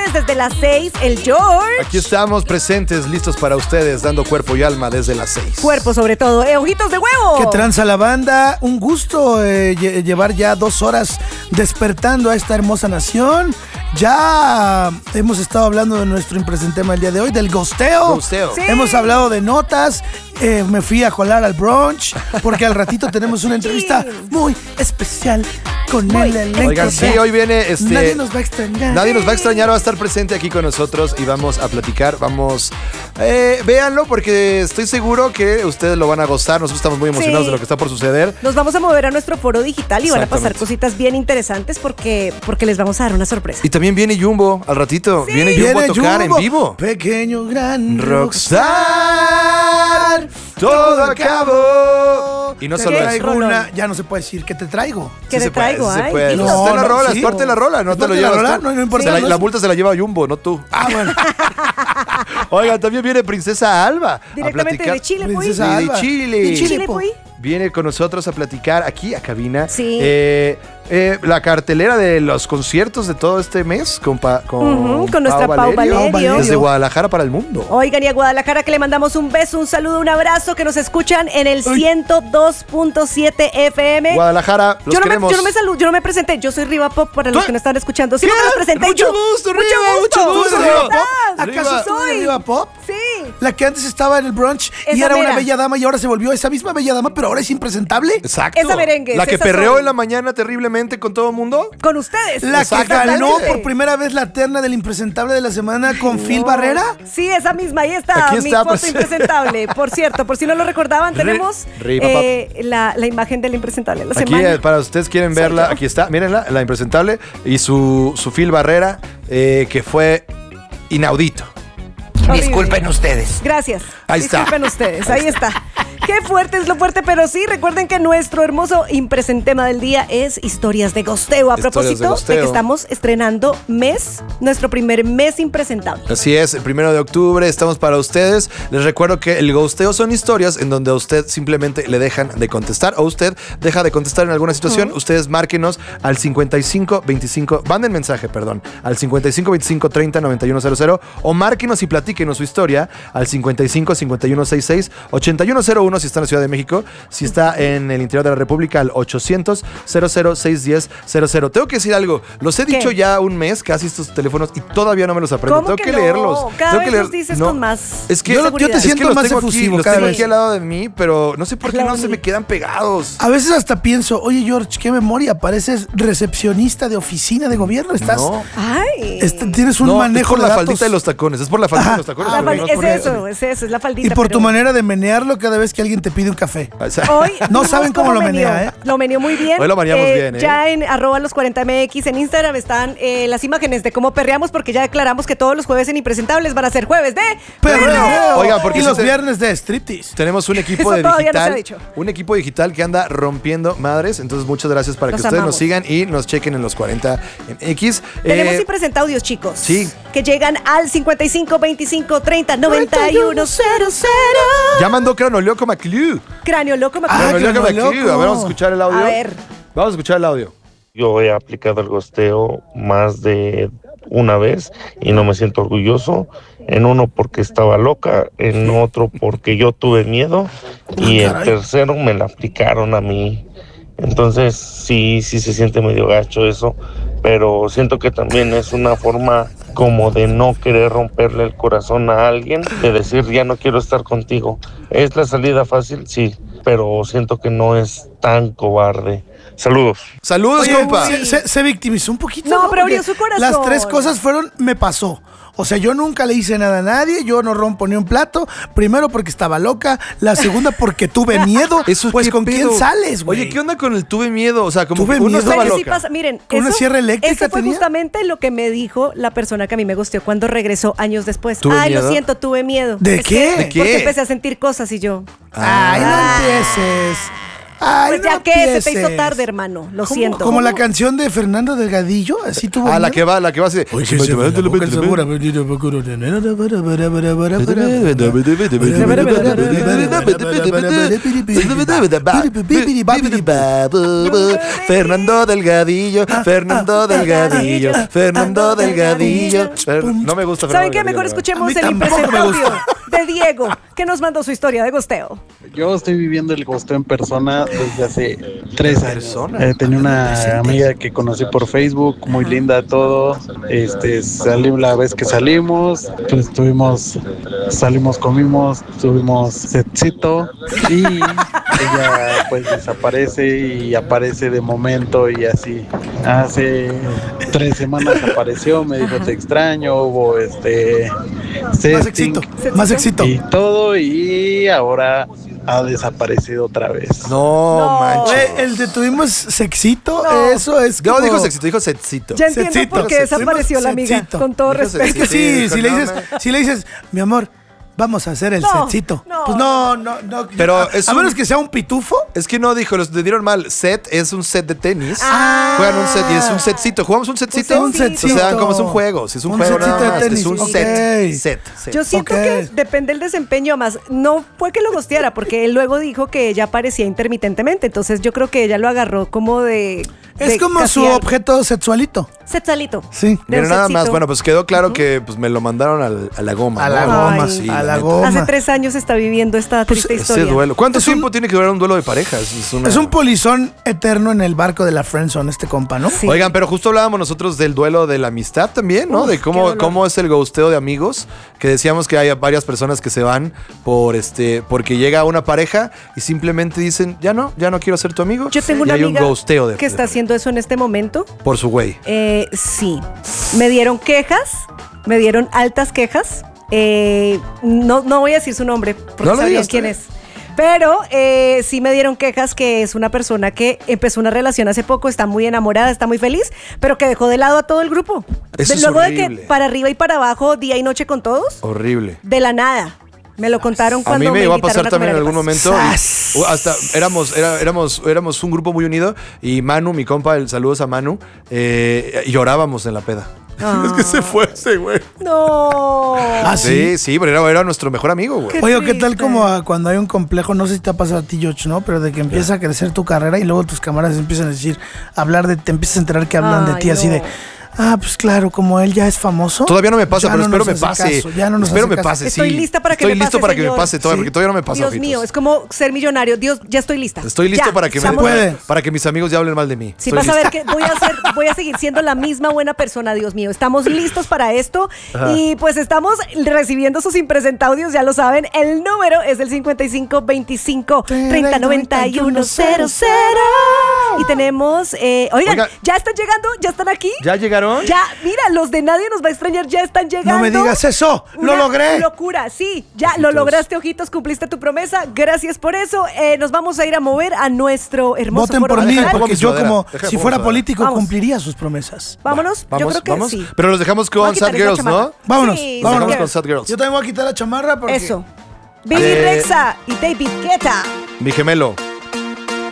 viernes desde las 6, el George. Aquí estamos presentes, listos para ustedes, dando cuerpo y alma desde las 6. Cuerpo sobre todo, ojitos de huevo. ¿Qué tranza la banda? Un gusto llevar ya 2 horas despertando a esta hermosa nación. Ya hemos estado hablando de nuestro impresentema el día de hoy, del ghosteo. Sí. Hemos hablado de notas. Me fui a colar al brunch porque al ratito tenemos una entrevista muy especial con el elenco. Oigan, sí, hoy viene Nadie nos va a extrañar. Nadie nos va a extrañar, va a estar presente aquí con nosotros y vamos a platicar. Véanlo porque estoy seguro que ustedes lo van a gozar. Nosotros estamos muy emocionados de lo que está por suceder. Nos vamos a mover a nuestro foro digital y van a pasar Exactamente. cositas bien interesantes porque les vamos a dar una sorpresa. Y también viene Jumbo al ratito. Sí. Viene Jumbo a tocar Jumbo, en vivo. Pequeño gran Rockstar, todo acabó. Y no te solo traigo eso. una, ya no se puede decir que te traigo. ¿Qué Sí te se puede, traigo? sí se Ay, puede. dilo. Está en la rola, sí. es parte de la rola, no ¿Es te lo parte de la llevas rola? tú. No importa. Sí, No la es- multa se la lleva Jumbo, no tú. Bueno. Oigan, también viene Princesa Alba a Directamente platicar. de Chile, pues. Princesa Sí, de Alba. Chile. De Chile, po. pues. Viene con nosotros a platicar aquí a cabina. Sí. La cartelera de los conciertos de todo este mes con nuestra Pau Valerio. Desde Guadalajara para el mundo. Oigan, y a Guadalajara que le mandamos un beso, un saludo, un abrazo, que nos escuchan en el 102.7 FM. Guadalajara, los queremos. Yo no me presenté, yo soy Riva Pop para los que no están escuchando. Sí, ¿Qué? me los presenté Mucho yo. gusto, Riva, Mucho mucho gusto. gusto, ¿Tú Riva eres ¿Cómo Riva Pop? estás? ¿Acaso tú eres Soy. Riva Pop? Sí. La que antes estaba en el brunch y Esa era una mera. bella dama y ahora se volvió esa misma bella dama, pero ahora es impresentable. Exacto. Esa merengue, La que esa perreó soy. en la mañana terriblemente con todo el mundo. Con ustedes. La que Exactamente. ganó por primera vez la terna del impresentable de la semana con Phil Barrera. Sí, esa misma, ahí está, Aquí mi está, foto pues. impresentable. Por cierto, por si no lo recordaban, tenemos Riva Pop. la imagen del impresentable de la Aquí, semana. para ustedes quieren Soy verla, yo. aquí está, mírenla, la impresentable y su Phil Barrera, que fue inaudito. Horrible. Disculpen ustedes. Gracias. Ahí está. Disculpen ustedes, ahí está. Qué fuerte es lo fuerte, pero sí, recuerden que nuestro hermoso impresentema del día es Historias de Ghosteo. A Historias de propósito de Ghosteo. que estamos estrenando nuestro primer mes impresentable. Así es, el 1 de octubre estamos para ustedes. Les recuerdo que el ghosteo son historias en donde a usted simplemente le dejan de contestar o usted deja de contestar en alguna situación. Ustedes márquenos al 55 25, manden mensaje, perdón, al 55 25 30 91 00 o márquenos y platíquenos su historia al 55 51 66 81 01 si está en la Ciudad de México, si está en el interior de la República al 800 00 610 00. Tengo que decir algo, los he dicho ya un mes casi estos teléfonos y todavía no me los aprendo. ¿Cómo Tengo que que no? leerlos. Cada Tengo vez que leer. los dices No, con más es que Yo te seguridad. es que siento los más tengo efusivo aquí, los cada tengo vez. aquí al lado de mí, pero no sé por qué Al lado no de se mí. me quedan pegados. A veces hasta pienso, oye George, qué memoria, pareces recepcionista de oficina de gobierno. Estás, No. Ay. tienes un No, manejo es por de la datos. faldita de los tacones. Es por la faldita de los tacones. La pero fal- no es por eso, es la faldita. Y por pero tu manera de menearlo cada vez que alguien te pide un café. O sea, Hoy No vimos saben cómo lo meneó. menea, ¿eh? Lo meneó muy bien. Hoy lo maneamos bien, ¿eh? Ya en @los40mx en Instagram están las imágenes de cómo perreamos porque ya declaramos que todos los jueves en Impresentables van a ser jueves de Perreo. Oigan, porque y sí los se- viernes de striptease. tenemos un equipo Eso de todavía no se ha digital. dicho. Un equipo digital que anda rompiendo madres. Entonces, muchas gracias para Los que ustedes amamos. nos sigan y nos chequen en los 40 MX. Tenemos Impresentaudios, chicos. sí. Que llegan al 55 25 30 91 00. Ya mandó Cranolioco McClue. Cráneo loco, me Ah, acuerdo. Cranolioco Cranolioco. McClue. A ver, vamos a escuchar el audio. A ver. Vamos a escuchar el audio. Yo he aplicado el gosteo más de una vez y no me siento orgulloso. En uno porque estaba loca, en otro porque yo tuve miedo y en caray. tercero me la aplicaron a mí. Entonces sí se siente medio gacho eso, pero siento que también es una forma como de no querer romperle el corazón a alguien, de decir ya no quiero estar contigo. ¿Es la salida fácil? Sí, pero siento que no es tan cobarde. Saludos. Saludos, Oye, compa. se victimizó un poquito. No, pero abrió Porque su corazón. Las 3 cosas fueron, me pasó. O sea, yo nunca le hice nada a nadie, yo no rompo ni un plato. Primero porque estaba loca, la segunda porque tuve miedo. Eso, pues ¿qué con pedo? quién sales, güey. Oye, ¿qué onda con el tuve miedo? O sea, como Tuve que uno miedo. estaba Pero sí loca. pasa, miren, ¿Con una sierra eléctrica eso fue tenía? justamente lo que me dijo la persona que a mí me gusteó cuando regresó años después. ¿Tuve Ay, miedo? lo siento, tuve miedo. ¿De Es qué? que- ¿De qué? Porque empecé a sentir cosas y yo. Ay, no empieces. Ay, Pues ya no que se te empieces. hizo tarde, hermano. Lo siento. Como la canción de Fernando Delgadillo, así tuvo. La que va así. Oye, que se me la boca el sabor, Fernando Delgadillo, Fernando Delgadillo, Fernando Delgadillo. No me gusta Fernando ¿Saben qué? Delgadillo, Mejor la escuchemos A el mí tampoco me impresentable de Diego, que nos mandó su historia de gosteo. Yo estoy viviendo el gosteo en persona desde hace 3 años. ¿Persona? Tenía una amiga que conocí por Facebook, muy linda todo. La vez que salimos, pues salimos, comimos, tuvimos sexito y ella pues desaparece y aparece de momento y así. Hace 3 semanas apareció, me dijo te extraño, hubo Más éxito, más éxito. y todo y ahora ha desaparecido otra vez. No, manches. El de tuvimos sexito, No. eso es No como... dijo sexito, dijo setcito. Ya entiendo Sexito, por qué sexito. desapareció la amiga. Sexito. Con todo Dijo respeto. Es que Sí, sí, dijo, si le dices, mi amor, vamos a hacer el No, sexito. no. Pues no. Pero a, es a un- menos que sea un pitufo. Es que no dijo, los dieron mal. Set es un set de tenis. Ah. Juegan un set y es un setcito. ¿Jugamos un setcito? Un setcito. O sea, como es un juego. Si es un juego setcito nada de más. tenis. Es un Ok. set. Yo siento Ok. que depende del desempeño, más no fue que lo gosteara, porque él luego dijo que ella aparecía intermitentemente, entonces yo creo que ella lo agarró como de Es como su castear. objeto sexualito. Sexualito. Sí. De Mira, un nada sexito. más. Bueno, pues quedó claro que pues, me lo mandaron a la goma. A la ¿no? goma, Ay. Sí, a la neta. goma. Hace 3 años está viviendo esta triste Ese historia. duelo. ¿Cuánto Es un- tiempo tiene que durar un duelo de parejas? Es un polizón eterno en el barco de la friendzone, este compa, ¿no? Sí. Oigan, pero justo hablábamos nosotros del duelo de la amistad también, ¿no? Uf, De qué cómo, dolor. cómo es el ghosteo de amigos, que decíamos que hay varias personas que se van porque llega una pareja y simplemente dicen, ya no quiero ser tu amigo. Yo tengo y una hay amiga un ghosteo que está haciendo eso en este momento. por su güey. Sí. Me dieron quejas, me dieron altas quejas. No voy a decir su nombre porque No lo sabían digas, quién está es. Pero sí me dieron quejas que es una persona que empezó una relación hace poco, está muy enamorada, está muy feliz, pero que dejó de lado a todo el grupo. Eso es Luego de horrible. que para arriba y para abajo, día y noche con todos, Horrible. de la nada. Me lo contaron A cuando mí me iba a invitaron pasar también en comer algún arepas. momento. ¡Sas! Hasta éramos un grupo muy unido y Manu, mi compa, saludos a Manu, llorábamos en la peda. Ah. Es que se fue ese güey. No. Ah, sí. Sí, pero era nuestro mejor amigo, güey. Qué Oye, ¿qué tal triste. como cuando hay un complejo? No sé si te ha pasado a ti, George, ¿no? Pero de que empieza a crecer tu carrera y luego tus camaradas empiezan a decir, te empiezas a enterar que hablan de Ay, ti así no. de, pues claro, como él ya es famoso. Todavía no me pasa, ya pero no espero nos me hace pase. caso, ya no nos Espero hace me caso. pase, sí. Estoy lista para que Estoy me listo pase, para que me señor. pase todavía, Sí. porque todavía no me pasa. Dios ojitos. mío, es como ser millonario. Dios, ya estoy lista. Estoy listo Ya, para que estamos- puede. para que mis amigos ya hablen mal de mí. Sí, Estoy vas a listo. ver que voy a seguir siendo la misma buena persona, Dios mío. Estamos listos para esto. Y pues estamos recibiendo sus impresentaudios, ya lo saben. El número es el 5525 3091 00. Y tenemos, oigan, Oiga. ya están llegando, ya están aquí. ¿Ya llegaron? Ya, mira, los de Nadie Nos Va a Extrañar ya están llegando. No me digas eso, lo Una logré. Locura, sí, ya lo lograste, ojitos, cumpliste tu promesa. Gracias por eso. Nos vamos a ir a mover a nuestro hermoso Voten foro por mí, digital. pongo porque mi yo sudadera. como Deja de si pongo fuera mi político Vamos. cumpliría sus promesas. Vámonos, yo creo que vamos. sí. Pero los dejamos Voy a con Sad quitar esa Girls, chamarra. ¿no? Vámonos, Sí, Los dejamos vámonos. con Sad Girls. Yo también voy a quitar la chamarra porque... Eso. Billy Eh, Rexa y David Guetta. Mi gemelo.